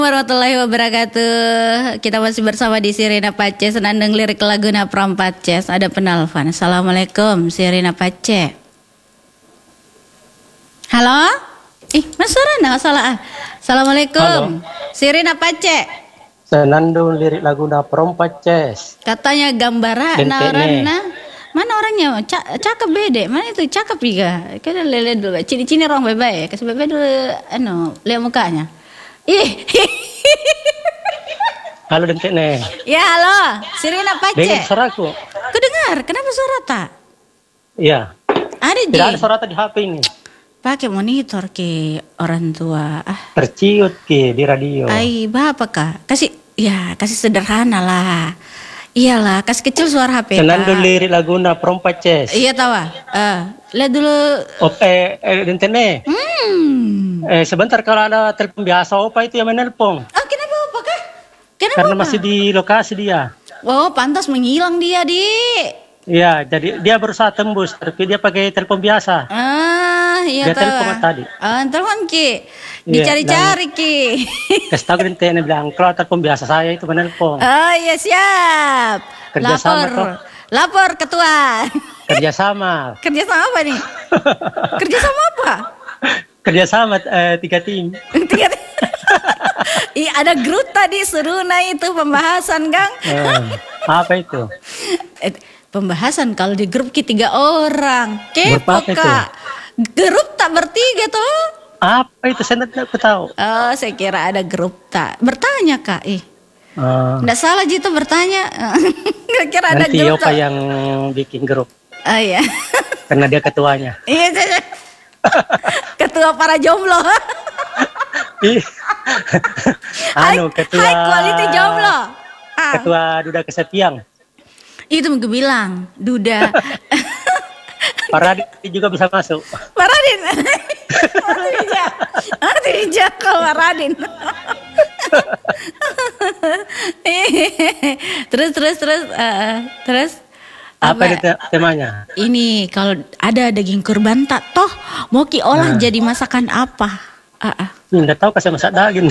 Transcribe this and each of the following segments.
Warahmatullahi wabarakatuh. Kita masih bersama di Sirina Pace, senandung lirik laguna Prampaces. Ada penelpon. Assalamualaikum, Sirina Pace. Halo? Mas Surana, salah. Assalamualaikum. Halo. Sirina Pace. Senandung lirik laguna Prampaces. Katanya gambara narana. Mana orangnya? Cakep bede. Mana itu cakep juga. Kita lihat dulu. Cini-cini orang bebe. Kasih bebe dulu lihat mukanya. Halo Dentek nih. Ya halo, Sirina Pace. Dengar suaraku. Kedengar, kenapa suara tak? Iya. Ada Tidak ada suara di HP ini. Pakai monitor ke orang tua. Terciut ke di radio. Bapak kak, kasih sederhana lah. Iyalah, kasih kecil suara HP. Senandung lirik laguna Prampaces. Iya tawa. Lihat dulu. Dentek nih. Sebentar kalau ada telepon biasa, Opa itu yang menelpon. Kenapa Opa kak? Kenapa Karena Opa? masih di lokasi dia. Oh, pantas menghilang dia, Dik. Iya, jadi dia berusaha tembus, tapi dia pakai telepon biasa. Iya dia tahu. telepon tadi. Telepon Ki. Dicari-cari Ki. Kasih tahu Dentek nih bilang, kalau telepon biasa saya itu menelpon. Oh iya siap. Lapor ketua. Kerjasama. Kerjasama apa nih? Kerjasama apa? Kerjasama 3 tim. Ada grup tadi Seruna itu pembahasan Kang. Apa itu? Pembahasan kalau di grup kita 3 orang. Kepo Kak. Grup tak bertiga toh? Apa itu? Saya tidak tahu. Oh saya kira ada grup tak. Bertanya Kak. Nggak salah Jito bertanya. Kira ada nanti grup Yopa yang bikin grup. Iya. Karena dia ketuanya. Iya. Ketua para jomblo. Ketua high quality jomblo. Ketua Duda Kesepiang. Itu mau bilang Duda. Pak Radin juga bisa masuk. Pak Radin. Tidak kalau Pak Radin. Terus apa temanya? Ini kalau ada daging kurban tak toh mau ki olah jadi masakan apa? Nggak tahu kasih masak daging.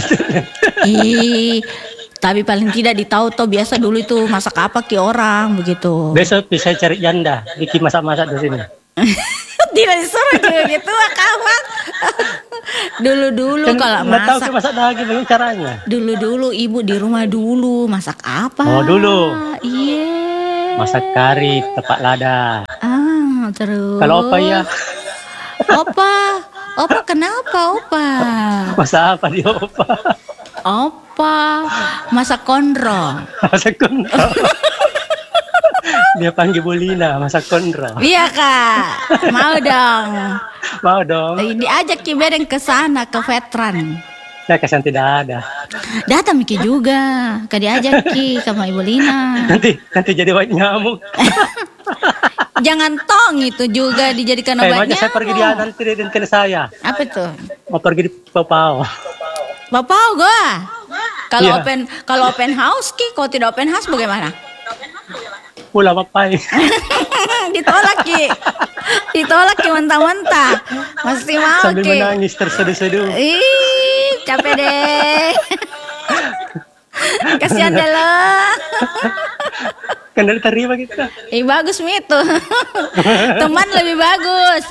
Tapi paling tidak ditahu toh biasa dulu itu masak apa ki orang begitu. Besok bisa cari janda bikin masak-masak di sini. Tidak disuruh juga gitu kawan. Dulu kalau masak. Tahu masak daging bagaimana caranya? Dulu ibu di rumah dulu masak apa? Oh dulu. Iya. Masak kari tepak lada. Terus. Kalau Opa ya? Opa kenapa Opa? Masak apa dia Opa? Opa masak konro. Masak konro. Dia panggil Bulina masak konro. Iya Kak. Mau dong. Mau dong. Diajak Ki Bedeng ke sana ke veteran. Saya kesan tidak ada. Datang Ki juga. Diajak Ki sama Ibu Lina. Nanti jadi obat nyamuk. Jangan tong itu juga dijadikan obat nyamuk. Saya pergi di nanti di Dentek saya. Apa tuh? Mau pergi di Papau. Papau gua. Kalau open house Ki, kalau tidak open house bagaimana? Pulang papai. Ditolak Ki mentah-mentah. Masih mau sambil Ki. Menangis terseduh-seduh. Capek deh. Kasihan deh lo. Kan dari terima kita. Bagus itu. Teman lebih bagus.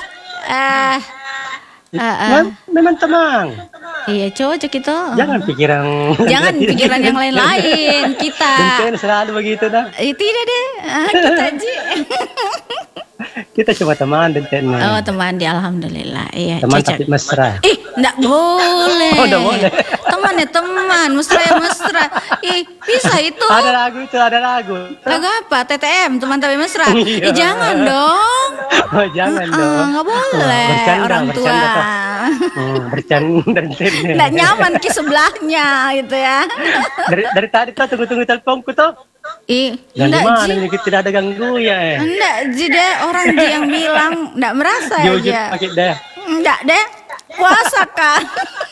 Memang teman. Iya cocok itu. Jangan pikiran yang lain-lain kita. Mungkin selalu begitu dah. Tidak deh. Kita Ji. Kita cuma teman Dentek. Oh teman di alhamdulillah. Iya. Teman cocok. tapi mesra. Enggak boleh. Oh, enggak boleh. Teman, mesra. Bisa itu. Ada lagu. Lagu apa? TTM, teman tapi mesra. Iya. Jangan dong. Oh, jangan dong. Enggak boleh. Orang tua. Bercanda. Enggak nyaman Ki sebelahnya gitu ya. Dari tadi tuh tunggu teleponku tuh. Enggak Ji. Ini tidak ada ganggu ya. Enggak Ji deh, orang Ji yang bilang enggak merasa aja. Pakai deh. Enggak deh. Puasa kan.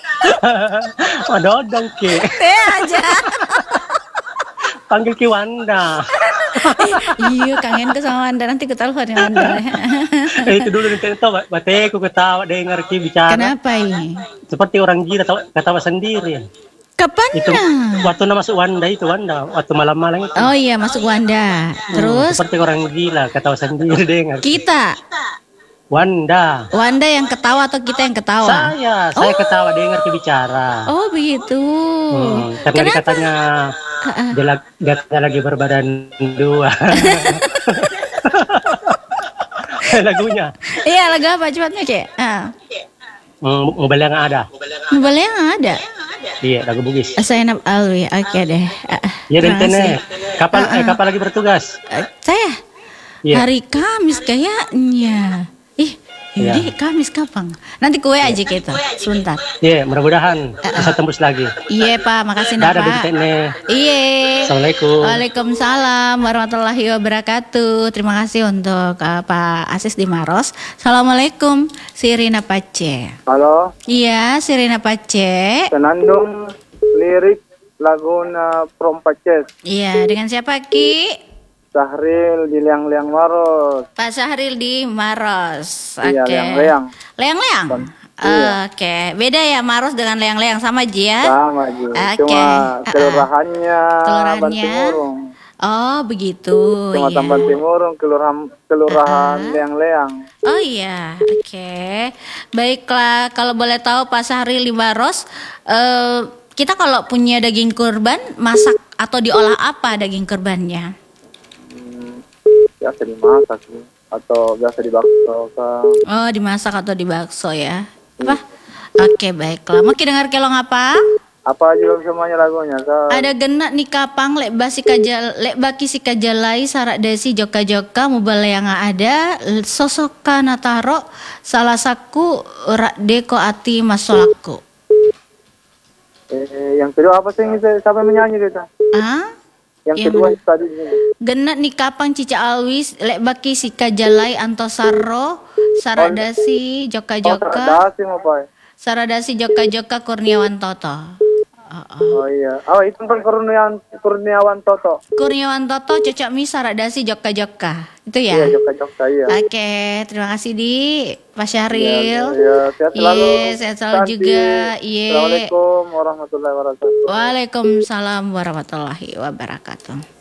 Dodong Ki. Teh aja. Panggil Ki Wanda. Iya kangen ke sama Wanda, nanti ku telepon ya Wanda. Itu dulu nanti tahu bateku ketawa dengar Ki bicara. Kenapa ini? Seperti orang gila ketawa sendiri. Kapan Itu nah? waktu masuk Wanda itu, waktu malam-malam itu. Oh iya, masuk Wanda. Terus Seperti orang gila, ketawa sendiri dengar. kita, Wanda. Wanda yang ketawa atau kita yang ketawa? Saya ketawa dengar dia bicara. Oh begitu. Karena dia Kenapa? katanya dia lagi berbadan dua. Lagunya. Iya, lagu apa? Cepatnya, Cek. Mobil yang ada. Mobil yang ada. Iya, lagu Bugis. Zainab Alwi, oke deh. Iya, dan terima kasih. kapan lagi bertugas? Saya Iya. hari Kamis kayaknya. Iya. Jadi Kamis kapan? Nanti kue aja kita, sebentar. Iya, mudah-mudahan bisa tembus lagi. Iya Pak, makasih nah Dadah, Pak. Bentene. Iya. Assalamualaikum. Waalaikumsalam warahmatullahi wabarakatuh. Terima kasih untuk Pak Asis di Maros. Assalamualaikum, Sirina Pace. Halo, Iya, Sirina Pace. Senandung lirik Laguna From Paces, Iya, dengan siapa Ki? Sahril di Liang-Liang Maros. Pak Syahril di Maros. Iya, Oke. Liang-Liang. Leang-leang. Iya. Oke, beda ya Maros dengan leang-leang sama Ji ya? Sama Ji. Oke. Cuma kelurahannya Kelurahannya? Bantimurung. Oh, begitu. Cuma Iya. Bantimurung, kelurahan Liang-Liang. Oh iya, oke. Baiklah, kalau boleh tahu Pak Syahril di Maros, kita kalau punya daging kurban, masak atau diolah apa daging kurbannya? Biasa dimasak sih. Atau biasa dibakso. Oh, dimasak atau dibakso ya? Apa? Oke, baiklah. Mau dengar kelong apa? Apa aja semuanya lagunya, Kak? Ada genak ni kapang lek baki si kajalai sarak desi joka-joka mubale yang ada sosoka nataro salah saku rak deko ati masolaku. Yang kedua apa sih yang sampai menyanyi gitu? Ah? Yang kedua tadi Genak ni kapang cica alwis lek baki si kajalai antosaro sarak desi joka-joka Dasi mau Pak? saradasi joka-joka Kurniawan Toto. Oh iya. Oh itu kan Kurniawan Toto. Kurniawan Toto cocok mi saradasi joka-joka. Itu ya? Iya, Jogja iya. Oke, terima kasih di Pak Syahril. Iya, sehat selalu. Iya, sehat selalu Santi. juga. Iya. Assalamualaikum warahmatullahi wabarakatuh. Waalaikumsalam warahmatullahi wabarakatuh.